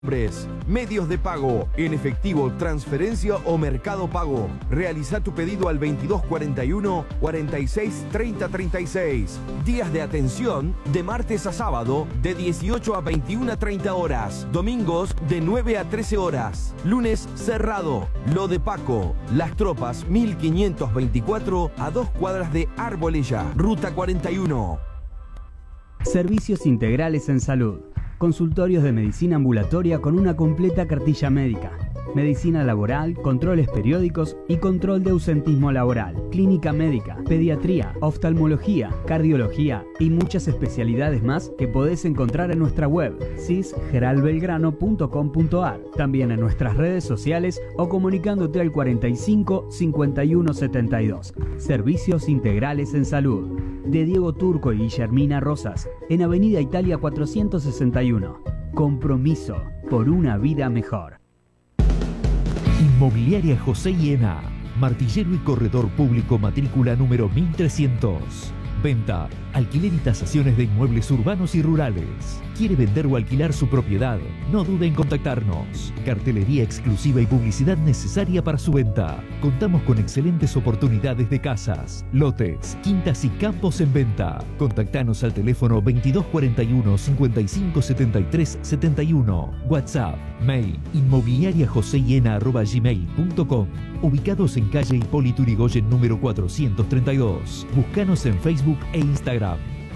Medios de pago, en efectivo, transferencia o Mercado Pago. Realiza tu pedido al 2241 46 30 36. Días de atención de martes a sábado de 18 a 21 a 30 horas. Domingos de 9 a 13 horas. Lunes cerrado. Lo de Paco. Las Tropas 1524 a 2 cuadras de Arbolella. Ruta 41. Servicios integrales en salud. Consultorios de medicina ambulatoria con una completa cartilla médica. Medicina laboral, controles periódicos y control de ausentismo laboral. Clínica médica, pediatría, oftalmología, cardiología y muchas especialidades más que podés encontrar en nuestra web cisgeralbelgrano.com.ar. También en nuestras redes sociales o comunicándote al 45 51 72. Servicios integrales en salud. De Diego Turco y Guillermina Rosas, en Avenida Italia 461. Compromiso por una vida mejor. Inmobiliaria José Hiena, martillero y corredor público, matrícula número 1300. Venta, alquiler y tasaciones de inmuebles urbanos y rurales. ¿Quiere vender o alquilar su propiedad? No dude en contactarnos. Cartelería exclusiva y publicidad necesaria para su venta. Contamos con excelentes oportunidades de casas, lotes, quintas y campos en venta. Contactanos al teléfono 2241 55 73 71. WhatsApp, mail, inmobiliariajosehiena@gmail.com. Ubicados en calle Hipólito Yrigoyen número 432. Búscanos en Facebook e Instagram.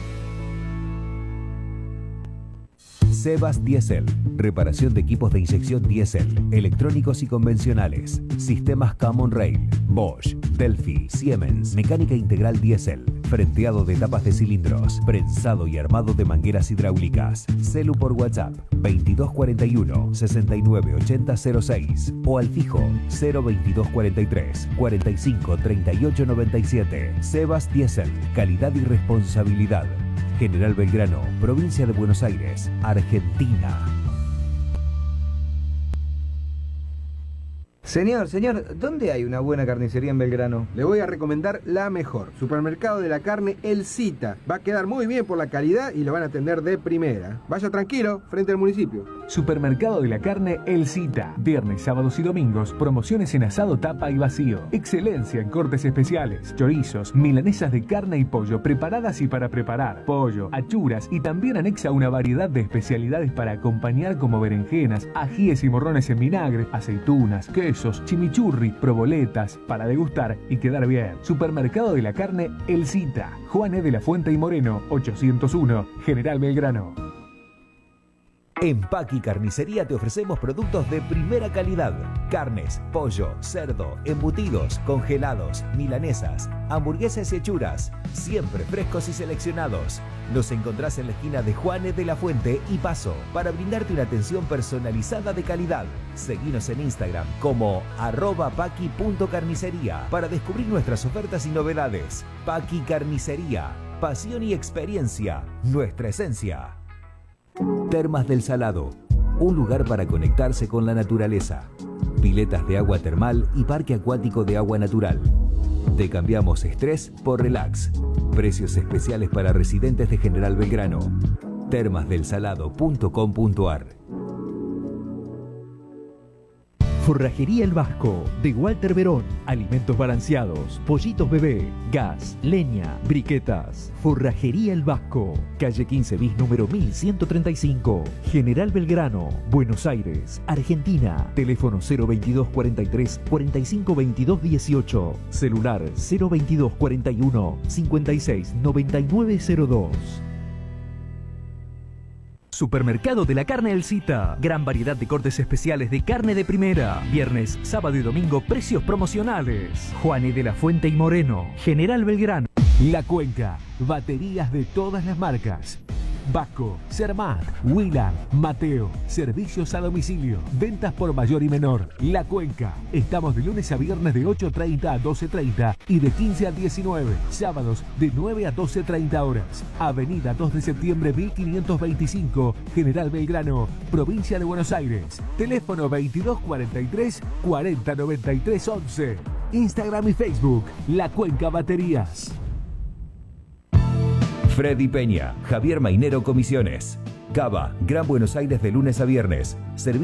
Sebas Diesel, reparación de equipos de inyección diésel, electrónicos y convencionales, sistemas Common Rail, Bosch, Delphi, Siemens, mecánica integral diésel, frenteado de tapas de cilindros, prensado y armado de mangueras hidráulicas. Celu por WhatsApp 2241 698006 o al fijo 02243 45 38 97. Sebas Diesel, calidad y responsabilidad. General Belgrano, provincia de Buenos Aires, Argentina. Señor, ¿dónde hay una buena carnicería en Belgrano? Le voy a recomendar la mejor. Supermercado de la Carne El Cita. Va a quedar muy bien por la calidad y lo van a atender de primera. Vaya tranquilo, frente al municipio. Supermercado de la Carne El Cita. Viernes, sábados y domingos, promociones en asado, tapa y vacío. Excelencia en cortes especiales, chorizos, milanesas de carne y pollo preparadas y para preparar, pollo, achuras, y también anexa una variedad de especialidades para acompañar, como berenjenas, ajíes y morrones en vinagre, aceitunas, quesos, chimichurri, proboletas, para degustar y quedar bien. Supermercado de la Carne El Cita. Juan E. de la Fuente y Moreno, 801, General Belgrano. En Paqui Carnicería te ofrecemos productos de primera calidad. Carnes, pollo, cerdo, embutidos, congelados, milanesas, hamburguesas y hechuras. Siempre frescos y seleccionados. Nos encontrás en la esquina de Juan E. de la Fuente y Paso para brindarte una atención personalizada de calidad. Seguinos en Instagram como @paqui.carnicería para descubrir nuestras ofertas y novedades. Paqui Carnicería. Pasión y experiencia. Nuestra esencia. Termas del Salado, un lugar para conectarse con la naturaleza. Piletas de agua termal y parque acuático de agua natural. Te cambiamos estrés por relax. Precios especiales para residentes de General Belgrano. termasdelsalado.com.ar. Forrajería El Vasco, de Walter Verón. Alimentos balanceados, pollitos bebé, gas, leña, briquetas. Forrajería El Vasco, calle 15 bis número 1135, General Belgrano, Buenos Aires, Argentina. Teléfono 022 43 45 22 18. Celular 022 41 56 99 02. Supermercado de la Carne El Cita. Gran variedad de cortes especiales de carne de primera. Viernes, sábado y domingo, precios promocionales. Juan E. de la Fuente y Moreno, General Belgrano. La Cuenca. Baterías de todas las marcas. Vasco, Cermat, Wheeler, Mateo. Servicios a domicilio. Ventas por mayor y menor. La Cuenca. Estamos de lunes a viernes de 8:30 a 12:30 y de 15 a 19. Sábados de 9 a 12:30 horas. Avenida 2 de septiembre 1525, General Belgrano, provincia de Buenos Aires. Teléfono 2243 4093 11. Instagram y Facebook, La Cuenca Baterías. Freddy Peña, Javier Mainero Comisiones. Cava, Gran Buenos Aires de lunes a viernes.